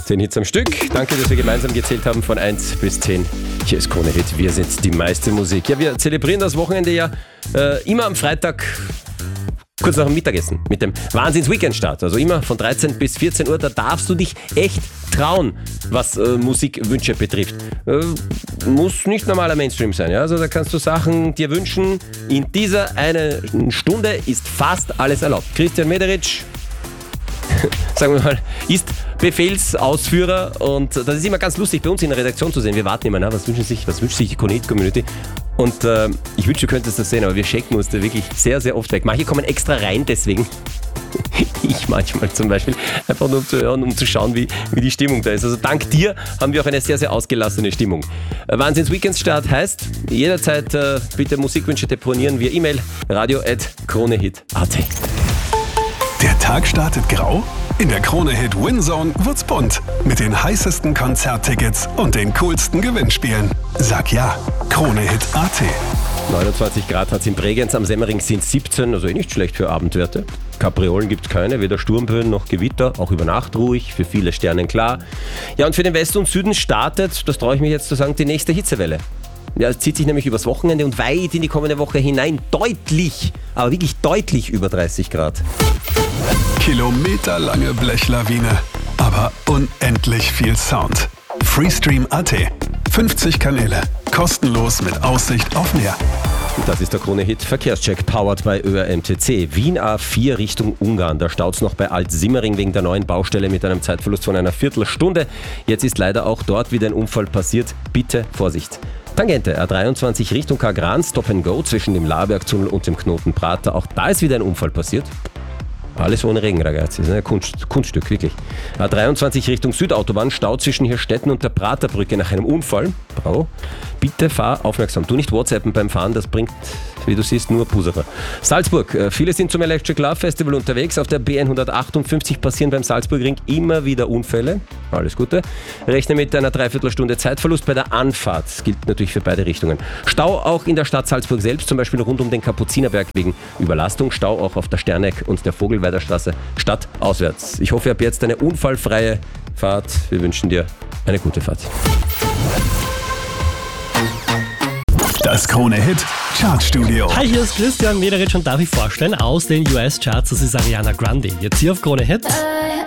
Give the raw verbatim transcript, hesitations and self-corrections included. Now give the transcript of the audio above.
zehn Hits am Stück. Danke, dass wir gemeinsam gezählt haben von eins bis zehn. Hier ist Krone Hit. Wir sind die meiste Musik. Ja, wir zelebrieren das Wochenende ja äh, immer am Freitag kurz nach dem Mittagessen mit dem Wahnsinns-Weekend-Start. Also immer von dreizehn bis vierzehn Uhr. Da darfst du dich echt trauen, was äh, Musikwünsche betrifft. Äh, muss nicht normaler Mainstream sein. Ja? Also da kannst du Sachen dir wünschen. In dieser einen Stunde ist fast alles erlaubt. Christian Mederitsch, sagen wir mal, ist Befehlsausführer und das ist immer ganz lustig bei uns in der Redaktion zu sehen. Wir warten immer, na, was wünschen sich, was wünscht sich die Krone Hit Community? Und äh, ich wünsche, du könntest das sehen, aber wir checken uns da wirklich sehr, sehr oft weg. Manche kommen extra rein deswegen. Ich manchmal zum Beispiel, einfach nur um zu hören, um zu schauen, wie, wie die Stimmung da ist. Also dank dir haben wir auch eine sehr, sehr ausgelassene Stimmung. Wahnsinns Weekendstart heißt, jederzeit äh, bitte Musikwünsche deponieren via E-Mail radio at kronehit punkt at. Der Tag startet grau? In der Krone-Hit Winzone wird's bunt. Mit den heißesten Konzerttickets und den coolsten Gewinnspielen. Sag ja, Kronehit punkt at. neunundzwanzig Grad hat es in Bregenz, am Semmering sind siebzehn, also eh nicht schlecht für Abendwerte. Kapriolen gibt es keine, weder Sturmböen noch Gewitter, auch über Nacht ruhig, für viele Sternen klar. Ja, und für den Westen und Süden startet, das traue ich mich jetzt zu sagen, die nächste Hitzewelle. Ja, es zieht sich nämlich übers Wochenende und weit in die kommende Woche hinein deutlich, aber wirklich deutlich über dreißig Grad. Kilometerlange Blechlawine, aber unendlich viel Sound. Freestream punkt at. fünfzig Kanäle, kostenlos mit Aussicht auf Meer. Das ist der Krone-Hit Verkehrscheck, powered by Ö R M T C. Wien A vier Richtung Ungarn. Da staut's noch bei Alt-Simmering wegen der neuen Baustelle mit einem Zeitverlust von einer Viertelstunde. Jetzt ist leider auch dort wieder ein Unfall passiert. Bitte Vorsicht. Tangente A dreiundzwanzig Richtung Kagran, Stop and Go zwischen dem Labergtunnel und dem Knoten Prater. Auch da ist wieder ein Unfall passiert. Alles ohne Regen, ragazzi. Das ist ein Kunst, Kunststück, wirklich. A dreiundzwanzig Richtung Südautobahn, Stau zwischen Hirstetten und der Praterbrücke nach einem Unfall. Bravo. Bitte fahr aufmerksam. Tu nicht WhatsAppen beim Fahren, das bringt, wie du siehst, nur Puserer. Salzburg. Viele sind zum Electric Love Festival unterwegs. Auf der B hundertachtundfünfzig passieren beim Salzburgring immer wieder Unfälle. Alles Gute. Rechne mit einer Dreiviertelstunde Zeitverlust bei der Anfahrt. Das gilt natürlich für beide Richtungen. Stau auch in der Stadt Salzburg selbst, zum Beispiel rund um den Kapuzinerberg wegen Überlastung. Stau auch auf der Sterneck und der Vogelweiderstraße stadtauswärts. Ich hoffe, ab jetzt eine unfallfreie Fahrt. Wir wünschen dir eine gute Fahrt. Das Krone-Hit Chartstudio. Hi, hier ist Christian Mederitsch und darf ich vorstellen, aus den U S-Charts, das ist Ariana Grande. Jetzt hier auf Krone Hit.